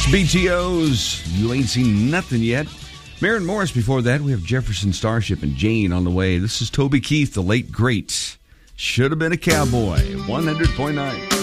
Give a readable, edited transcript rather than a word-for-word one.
BTOs, you ain't seen nothing yet. Maren Morris before that. We have Jefferson Starship and Jane on the way. This is Toby Keith, the late great. Should have been a cowboy. 100.9.